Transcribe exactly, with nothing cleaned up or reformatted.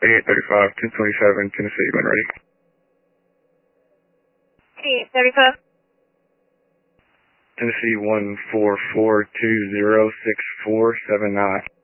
eighty-eight thirty-five, ten twenty-seven, Tennessee, when ready. eighty-eight thirty-five. Tennessee one four four two zero six four seven nine.